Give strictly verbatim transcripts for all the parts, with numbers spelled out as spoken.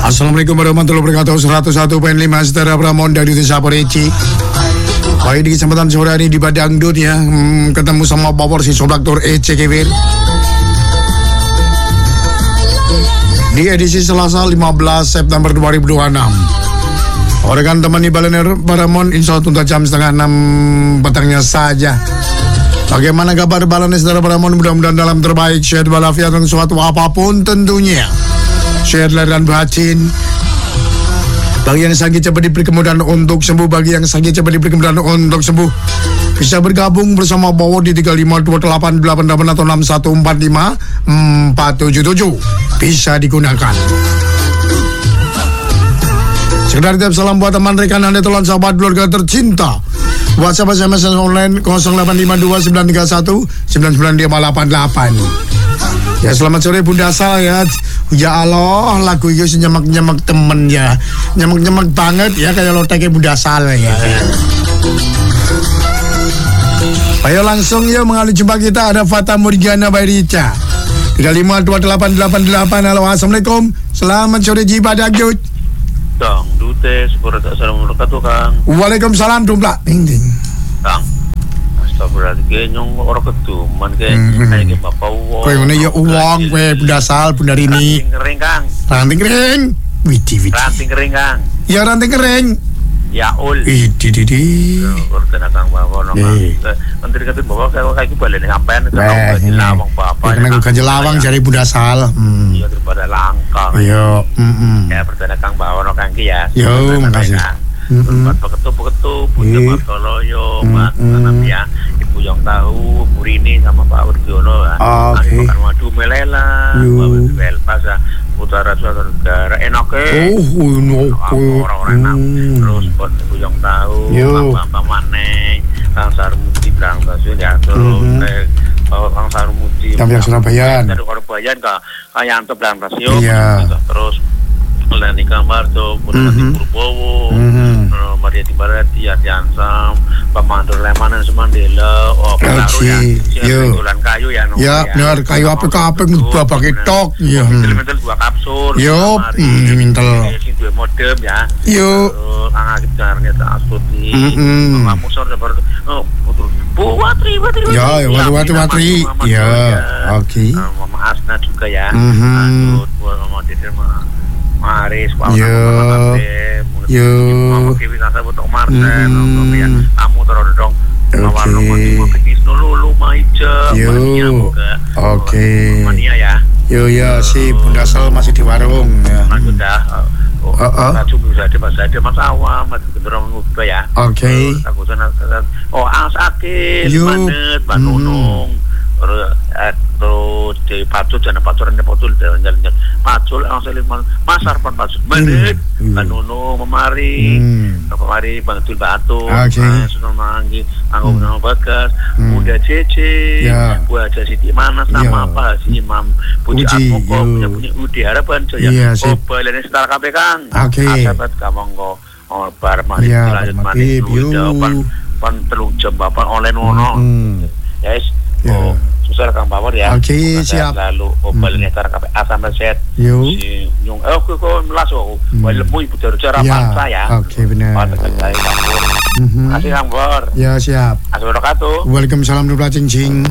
Assalamualaikum warahmatullahi wabarakatuh. seratus satu koma lima Setara Pramon dari Desa Poreci. Baik, di kesempatan sore ini di Badangdut ya, hmm, ketemu sama Bawor si Soblak Tur Ece Kewir. Di edisi Selasa lima belas September dua ribu dua puluh enam. Rekan teman di Balener Paramon, insya Allah tuntas jam setengah enam petangnya saja. Bagaimana kabar Balener Setara Paramon? Mudah-mudahan dalam terbaik, sehat walafiat dan suatu apapun tentunya. Sehat lahir dan batin. Bagi yang sakit cepat diberi kemudahan untuk sembuh. Bagi yang sakit cepat diberi kemudahan untuk sembuh. Bisa bergabung bersama Bawor di tiga lima dua delapan delapan delapan atau enam satu empat lima empat tujuh tujuh. Bisa digunakan. Sekedar tiap salam buat teman rekan Anda, telan sahabat keluarga tercinta. WhatsApp S M S online nol delapan lima dua sembilan tiga satu sembilan sembilan lima delapan delapan. Ya, selamat sore Bunda Sal ya. Ya Allah, lagu itu nyemek-nyemek temen ya. Nyemek-nyemek banget ya, kayak loteknya Bunda Sal ya. Ayo langsung ya mengalih jumpa kita, ada Fata Morgana Bairica. tiga lima dua delapan delapan delapan. Halo, assalamualaikum. Selamat sore di Badangdut. Kang, dute sepuluh assalamualaikum wabarakatuh Kang. Waalaikumsalam dumplak. Ding ding. Kang. Astagfirullah, nyong orang ketuman kayak kayak ke bapak uang. Kowe ngene ya uang, kowe Bunda Sal, Bunda Rini. Ranting kering Kang. Ranting kering. Widi widi. Ranting kering Kang. Ya ranting kering. Ya ul. Idi di di. Urut Kang bapak no. Menteri ketut bapak kayak kayak balen sampean kalau lawang bapak. Kena ganjel lawang jari Bunda Sal. Iya daripada langka. Ayo, heeh. Ya pertanda Kang bapak no Kang ki ya. Yo, makasih. Buat peketu-peketu, punya Mas Koloyo, Mas Tanam ya, Ibu yang tahu, Bu Rini sama Pak Wirjono ya. Oke. Makan madu melela, Bapak Belpas ya, Utara Suatu Negara, enak ya. Oh, enak. Orang-orang enak. Terus buat Ibu yang tahu, Bapak Maneng, Kang Sarmuti Berang Stasiun ya, terus Kang Sarmuti. Tapi yang Surabaya. Dari Surabaya ke Kayanto Berang Stasiun. Terus Lani Kamar tuh, Purwati Purbowo, Maria Tibarati, Ardiansam, Pak Mandur Lemanan Semandela, oh pengaruh ya, Siaran kayu ya, ya benar kayu apa kapek dua pakai tok, ya, mental dua kapsul, yo, mental, dua modem ya, yo, angkat caranya tak asuti, kamu sore seperti, oh Buatri, Buatri, ya, Buatri, Buatri, ya, oke, Mama Asna juga ya, aduh, Mama Dede mah. Maris, Pak yo, yo, Kiwi Nasa Butok Marsen, kamu terus dong, warung mati begis dulu, Maija, Mania juga, oke, Mania ya, yo ya si Bunda Sal masih di warung ya, sudah, oh, Tajuk bisa ada mas ada mas awam, mas gendera mengubah ya, oke, takutan, oh ang sakit, manet, banunung, terus di pacul jangan pacuran di pacul jalan-jalan pacul langsung lima masar pan pacul menit kanunu memari memari bantul batu sudah manggi anggung nama bagas muda cece buat aja Siti mana sama apa si Imam puji Atmoko punya punya Udi harapan saya oh balen setara K P Kang sahabat kamanggo oh bar mari lanjut manis dulu pan pan telung jam bapak online wono yes oh susah Kang Bawor ya. Oke, okay, siap. Lalu obal ini tar K P A sampai set. Si nyung eh kok melas kok. Wah lemu ibu cara bangsa ya. Oke, benar. Terima kasih Kang Bawor. Ya, siap. Assalamualaikum. Waalaikumsalam dua cincin.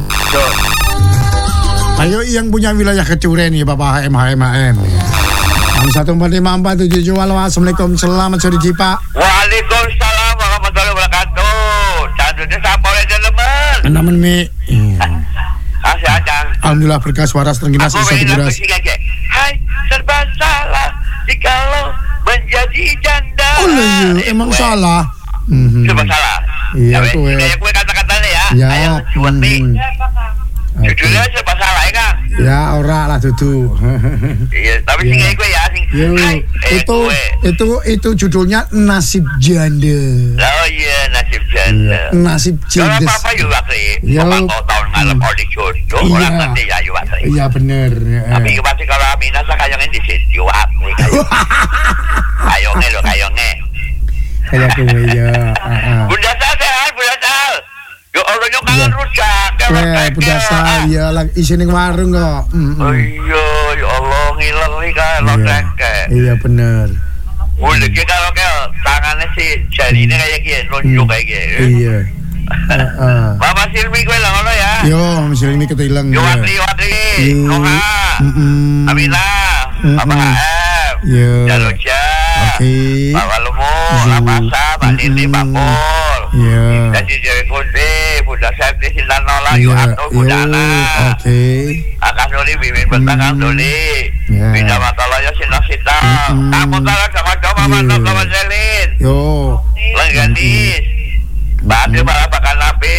Ayo yang punya wilayah kecuren nih Bapak H M H M H M. enam satu empat lima empat tujuh tujuh. Assalamualaikum. Selamat sore Cipa. Waalaikumsalam warahmatullahi wabarakatuh. Candunya sapa ya teman. Namun mi. Asih aja. Alhamdulillah berkah suara setengah nasi satu beras. Hai, serba salah jikalau menjadi janda. Oh iya, emang kue. Salah. Mm-hmm. Serba salah. Iya, ya, kue. Kayak kue kata-katanya ya. Ya. Ayo, cuat nih. Okay. Judulnya serba salah ya Kang? Ya ora lah dudu. Iya, tapi sing gue ya sing. Hai, itu kue. itu itu judulnya Nasib Janda. Oh iya, Nasib Janda. Nasib Janda. Kalau apa yuk waktu ya. Bapak tahun malam di jodoh orang nanti ya yuk waktu. Iya bener. Tapi pasti kalau Aminah saya kayaknya di sini yuk waktu. Kayongnya lo kayongnya. Kayak gue ya. Bunda Sal sehat, Bunda Sal. Yo Allah yo kangen rusak. Eh, Bunda Sal ya lagi isi ning warung kok. Oh iya, ya Allah ngiler kan lodek. Iya benar. Udah kayak kalau kayak tangannya si jarinya kayak gini, nunjuk kayak gini. Iya. Uh, Bapak Silmi gue lah ngono ya. Yo, Silmi kita hilang. Yo Watri Watri, Noha, Aminah, Bapak H M, Jalurja, Bapak Lumur, Rapasa, Pak Nini, Pak Pol, dan si Jawa Kunti, Bunda Septi, Sintan Nola, Yu Akto, Bunda Ana, Akas Nuri, Bimbing Bentang, Nuri, Bina Matoloyo, Sinta Sita, Kamu Tara, Sama-sama, Mantap, Kawan Selin, Lengganis, Bade para pakan nabi.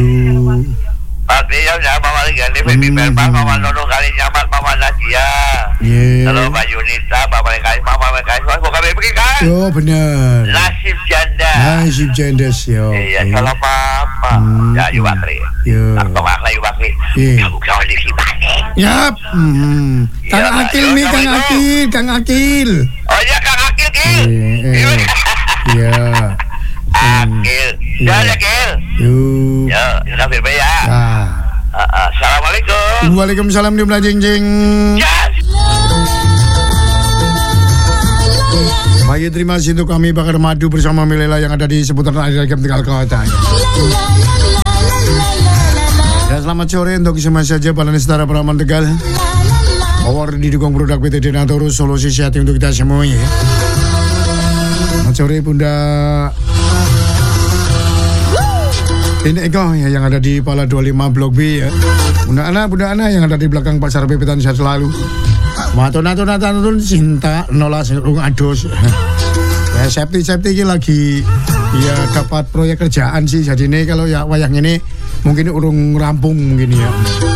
Bade yang nyama mali gani baby berbang mama nono kali nyamat mama Nadia. Kalau Mbak Yunita, Bapak Mekai, Mama Mekai, bukan baby kan? Yo benar. Nasib janda. Nasib janda yo. Iya, kalau papa. Ya Yu Bakri. Yo. Aku makna Yu Bakri. Kamu kau di sini. Yap. Kang Akil nih, Kang Akil, Kang Akil. Oh ya Kang Akil Kil. Iya. Akil, ya Akil. Yuk. Ya, sudah firman ya. Ah. Uh, uh, Assalamualaikum. Waalaikumsalam di belah jeng jeng. Yes. Baik, terima kasih untuk kami bakar madu bersama Milela yang ada di seputaran area Game Tegal Kota. Ya, selamat sore untuk semua saja Balani Setara Praman Tegal. Award didukung produk P T Denaturus, solusi sehat untuk kita semuanya. Selamat sore Bunda ini Eko ya, yang ada di Pala dua puluh lima Blok B ya. Bunda Ana, Bunda Ana yang ada di belakang Pasar Pepetan sehat selalu. Mato-nato nato cinta nola serung ados. Ya Septi-Septi ini lagi ya dapat proyek kerjaan sih. Jadi ini kalau ya wayang ini mungkin urung rampung mungkin ya.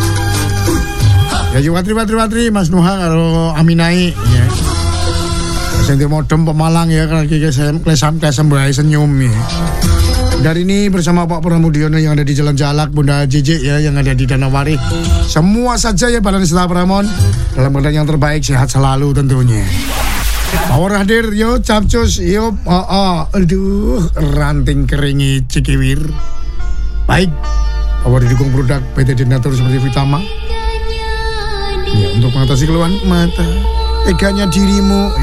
Ya juga watri-watri Mas Nuha karo Aminai ya. Senti modem Pemalang ya lagi klesam-klesam bae senyum ya. Dari ini bersama Pak Pramudiono yang ada di Jalan Jalak, Bunda Jijik ya yang ada di Danawari. Semua saja ya Balani Setara Pramon dalam keadaan yang terbaik, sehat selalu tentunya. Power hadir yo capcus yo oh, oh, aduh ranting keringi cikiwir. Baik. Power didukung produk P T Denatur seperti Vitama. Ya, untuk mengatasi keluhan mata, teganya dirimu.